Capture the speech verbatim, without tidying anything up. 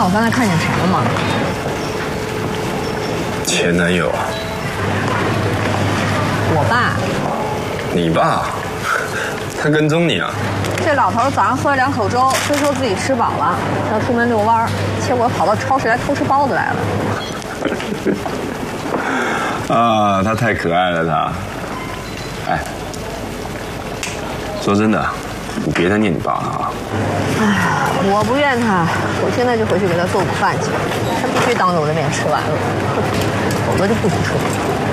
道我刚才看见谁了吗？ 前男友啊？ 我爸。 你爸？他跟踪你啊？ 这老头早上喝了两口粥，就说自己吃饱了，要出门遛弯儿，结果跑到超市来偷吃包子来了。 啊，他太可爱了，他。哎，说真的，你别再念你爸了啊。 哎，我不怨他，我现在就回去给他做午饭去，他必须当着我的面吃完了，否则就不许出门。